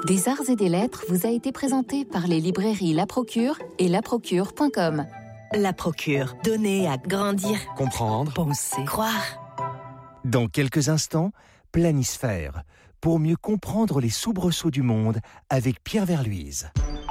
Des arts et des lettres vous a été présenté par les librairies La Procure et laprocure.com. La Procure, donner à grandir, comprendre, penser, croire. Dans quelques instants, Planisphère, pour mieux comprendre les soubresauts du monde avec Pierre Verluise.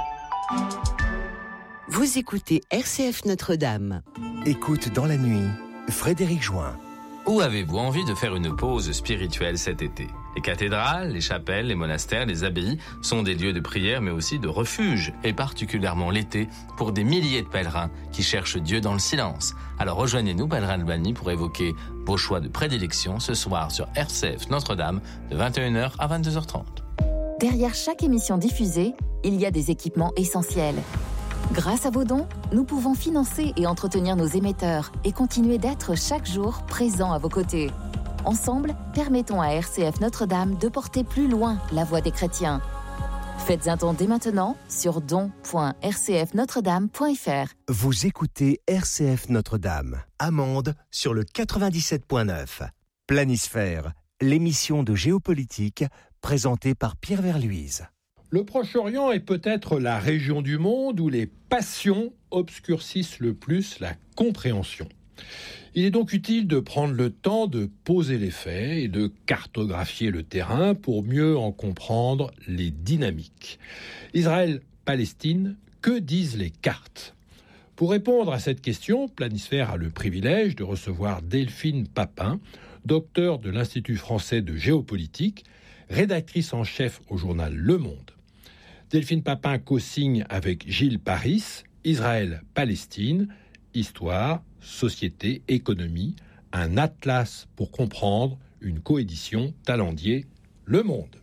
Vous écoutez RCF Notre-Dame. Écoute dans la nuit, Frédéric Join. Où avez-vous envie de faire une pause spirituelle cet été ? Les cathédrales, les chapelles, les monastères, les abbayes sont des lieux de prière mais aussi de refuge, et particulièrement l'été, pour des milliers de pèlerins qui cherchent Dieu dans le silence. Alors rejoignez-nous, Pèlerins de Balny, pour évoquer vos choix de prédilection ce soir sur RCF Notre-Dame de 21h à 22h30. Derrière chaque émission diffusée, il y a des équipements essentiels. Grâce à vos dons, nous pouvons financer et entretenir nos émetteurs et continuer d'être chaque jour présents à vos côtés. Ensemble, permettons à RCF Notre-Dame de porter plus loin la voix des chrétiens. Faites un don dès maintenant sur don.rcfnotredame.fr. Vous écoutez RCF Notre-Dame. Amende sur le 97.9. Planisphère, l'émission de géopolitique présentée par Pierre Verluise. Le Proche-Orient est peut-être la région du monde où les passions obscurcissent le plus la compréhension. Il est donc utile de prendre le temps de poser les faits et de cartographier le terrain pour mieux en comprendre les dynamiques. Israël-Palestine, que disent les cartes ? Pour répondre à cette question, Planisphère a le privilège de recevoir Delphine Papin, docteure de l'Institut français de géopolitique, rédactrice en chef au journal Le Monde. Delphine Papin co-signe avec Gilles Paris, Israël-Palestine, Histoire, Société, Économie, un atlas pour comprendre, une coédition Talendier, Le Monde.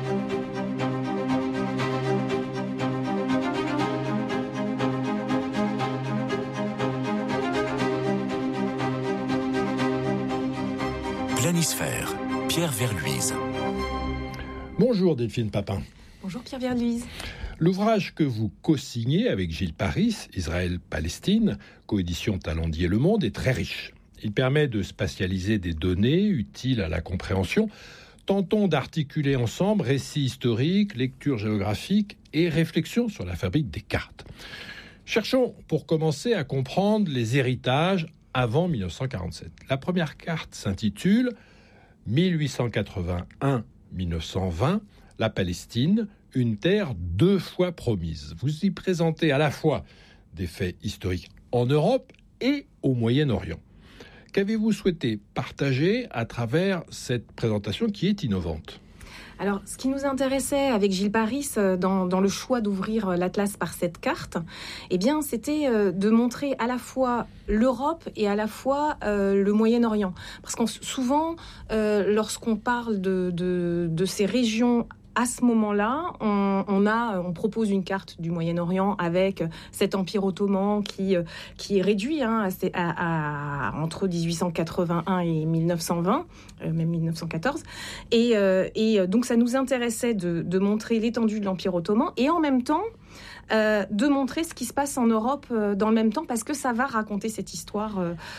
Planisphère, Pierre Verluise. Bonjour Delphine Papin. Bonjour Pierre Verluise. L'ouvrage que vous co-signez avec Gilles Paris, Israël-Palestine, coédition Talendier Le Monde, est très riche. Il permet de spatialiser des données utiles à la compréhension. Tentons d'articuler ensemble récits historiques, lecture géographique et réflexion sur la fabrique des cartes. Cherchons pour commencer à comprendre les héritages avant 1947. La première carte s'intitule 1881-1920, la Palestine, une terre 2 fois promise. Vous y présentez à la fois des faits historiques en Europe et au Moyen-Orient. Qu'avez-vous souhaité partager à travers cette présentation qui est innovante ? Alors, ce qui nous intéressait avec Gilles Paris dans le choix d'ouvrir l'Atlas par cette carte, eh bien, c'était de montrer à la fois l'Europe et à la fois le Moyen-Orient. Parce que souvent, lorsqu'on parle de ces régions à ce moment-là, on propose une carte du Moyen-Orient avec cet empire ottoman qui est réduit entre 1881 et 1920, même 1914. Et donc ça nous intéressait de montrer l'étendue de l'empire ottoman et en même temps de montrer ce qui se passe en Europe dans le même temps, parce que ça va raconter cette histoire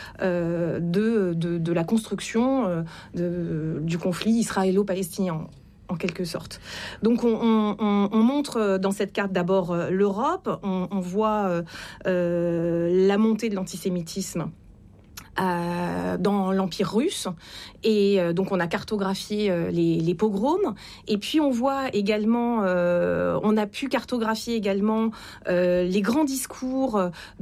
de la construction du conflit israélo-palestinien, en quelque sorte. Donc on montre dans cette carte d'abord l'Europe, on voit la montée de l'antisémitisme dans l'Empire russe, et donc on a cartographié les pogroms, et puis on voit également, on a pu cartographier également les grands discours